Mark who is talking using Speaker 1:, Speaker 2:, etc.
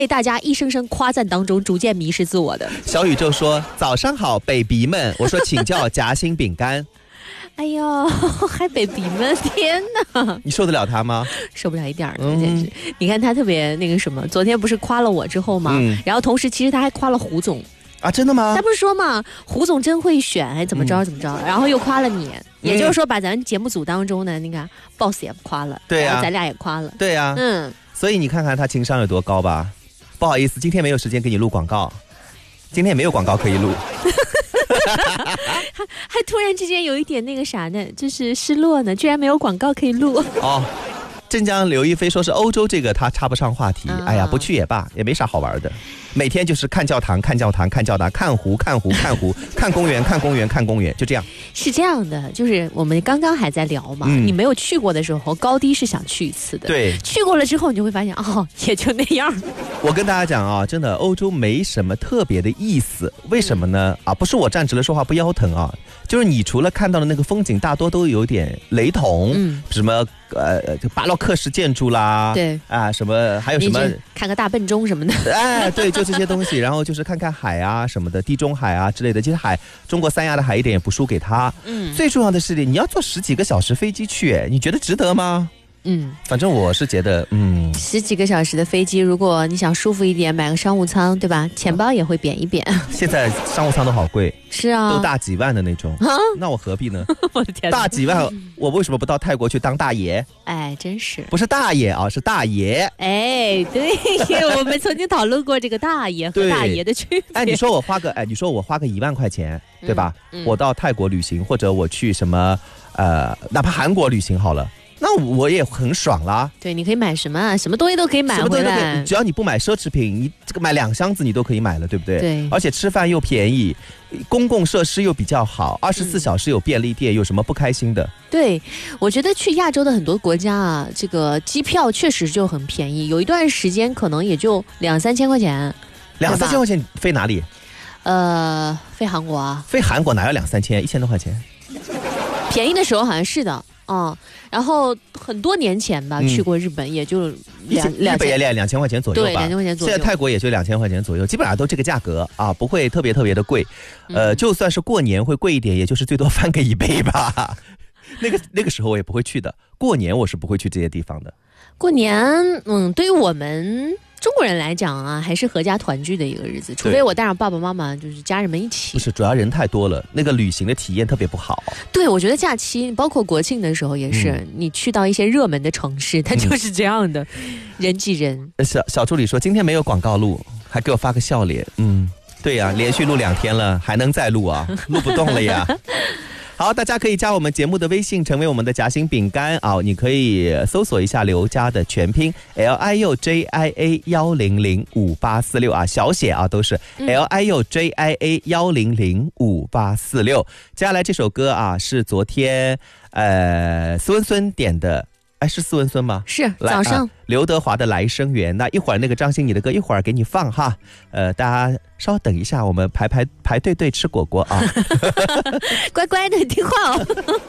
Speaker 1: 被大家一声声夸赞当中逐渐迷失自我的。
Speaker 2: 小宇宙说早上好 baby 们，我说请叫夹心饼干。
Speaker 1: 哎呦，还 baby 们，天哪！
Speaker 2: 你受得了他吗？
Speaker 1: 受不了一点儿，简直！你看他特别那个什么，昨天不是夸了我之后吗？然后同时其实他还夸了胡总
Speaker 2: 啊，真的吗？
Speaker 1: 他不是说嘛，胡总真会选，还怎么着怎么着，然后又夸了你，也就是说把咱节目组当中呢，那个 boss 也夸了，
Speaker 2: 对呀，
Speaker 1: 咱俩也夸了，
Speaker 2: 对呀，所以你看看他情商有多高吧。不好意思，今天没有时间给你录广告，今天也没有广告可以录。
Speaker 1: 还突然之间有一点那个啥呢，就是失落呢，居然没有广告可以录。
Speaker 2: 哦，镇江刘亦菲说是欧洲这个他插不上话题，哎呀，不去也罢，也没啥好玩的，每天就是看教堂看教堂看教堂，看湖看湖看湖，看公园看公园看公园，就这样。
Speaker 1: 是这样的，就是我们刚刚还在聊嘛，你没有去过的时候，高低是想去一次的。
Speaker 2: 对，
Speaker 1: 去过了之后，你就会发现哦，也就那样。
Speaker 2: 我跟大家讲啊，真的欧洲没什么特别的意思，为什么呢？不是我站直了说话不腰疼啊，就是你除了看到的那个风景，大多都有点雷同，什么巴洛克式建筑啦，
Speaker 1: 对
Speaker 2: 啊，什么还有什么
Speaker 1: 看个大笨钟什么的，
Speaker 2: 哎，对，就这些东西，然后就是看看海啊什么的，地中海啊之类的。其实中国三亚的海一点也不输给他。最重要的是你要坐10几个小时飞机去，你觉得值得吗？反正我是觉得
Speaker 1: 10几个小时的飞机，如果你想舒服一点，买个商务舱，对吧？钱包也会扁一扁。
Speaker 2: 现在商务舱都好贵，
Speaker 1: 是啊，
Speaker 2: 都大几万的那种，那我何必呢？
Speaker 1: 我的天，
Speaker 2: 大几万，我为什么不到泰国去当大爷？
Speaker 1: 哎，真是
Speaker 2: 不是大爷啊，是大爷。
Speaker 1: 哎，对，我们曾经讨论过这个大爷和大爷的区别。
Speaker 2: 哎，你说我花个1万块钱，对吧？我到泰国旅行，或者我去什么哪怕韩国旅行好了。那我也很爽啦。
Speaker 1: 对，你可以买什么什么东西都可以买回来，
Speaker 2: 只要你不买奢侈品，你这个买2箱子你都可以买了，对不对？
Speaker 1: 对。
Speaker 2: 而且吃饭又便宜，公共设施又比较好，24小时有便利店，有什么不开心的？
Speaker 1: 对，我觉得去亚洲的很多国家啊，这个机票确实就很便宜，有一段时间可能也就2-3千块钱。
Speaker 2: 2-3千块钱飞哪里？
Speaker 1: 飞韩国啊。
Speaker 2: 飞韩国哪有2-3千，1000多块钱？
Speaker 1: 便宜的时候好像是的。然后很多年前吧，去过日本，也就
Speaker 2: 日本也2000块钱左右吧。
Speaker 1: 对，2000块钱左右。
Speaker 2: 现在泰国也就2000块钱左右，基本上都这个价格啊，不会特别特别的贵。就算是过年会贵一点，也就是最多翻个1倍吧。那个时候我也不会去的，过年我是不会去这些地方的。
Speaker 1: 过年，对于我们中国人来讲啊，还是合家团聚的一个日子，除非我带上爸爸妈妈，就是家人们一起。
Speaker 2: 不是，主要人太多了，那个旅行的体验特别不好。
Speaker 1: 对，我觉得假期包括国庆的时候也是，你去到一些热门的城市，它就是这样的，人挤人。
Speaker 2: 小助理说今天没有广告录，还给我发个笑脸。对呀，连续录2天了，还能再录啊？录不动了呀。好，大家可以加我们节目的微信，成为我们的夹心饼干啊！你可以搜索一下刘家的全拼 LIUJIA1005846啊，小写啊都是 LIUJIA1005846。接下来这首歌啊是昨天斯文孙点的。是斯文孙吗？
Speaker 1: 是早上
Speaker 2: 刘德华的《来生缘》。那一会儿那个张馨予的歌一会儿给你放哈，大家稍等一下，我们排队吃果果啊，
Speaker 1: 乖乖的听话哦。